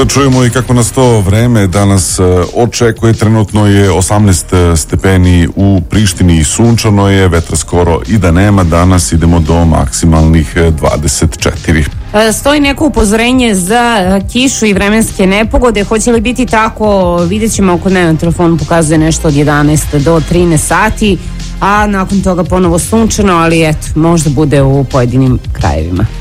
Da čujemo i kako nas to vreme danas očekuje. Trenutno je 18 stepeni u Prištini i sunčano je, vetra skoro i da nema. Danas idemo do maksimalnih 24. Stoji neko upozorenje za kišu i vremenske nepogode. Hoće li biti tako? Vidjet ćemo, ako ne, na telefonu pokazuje nešto od 11 do 13 sati, a nakon toga ponovo sunčano, ali eto, možda bude u pojedinim krajevima.